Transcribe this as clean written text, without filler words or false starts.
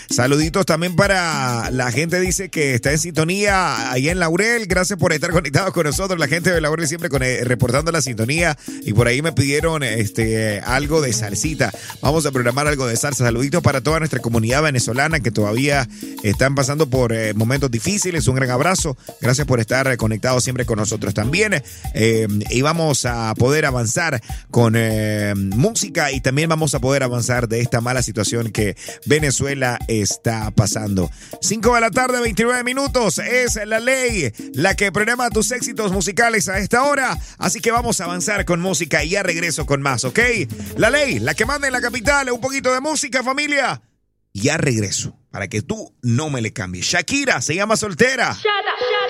Saluditos también para la gente, dice que está en sintonía ahí en Laurel. Gracias por estar conectados con nosotros. La gente de Laurel siempre reportando la sintonía. Y por ahí me pidieron algo de salsita. Vamos a programar algo de salsa. Saluditos para toda nuestra comunidad venezolana que todavía están pasando por momentos difíciles. Un gran abrazo. Gracias por estar conectados siempre con nosotros también. Y vamos a poder avanzar con música y también vamos a poder avanzar de esta mala situación que Venezuela está pasando. 5 de la tarde, 29 minutos. Es La Ley la que programa tus éxitos musicales a esta hora. Así que vamos a avanzar con música y ya regreso con más, ¿ok? La Ley, la que manda en la capital. Un poquito de música, familia. Ya regreso para que tú no me le cambies. Shakira se llama Soltera.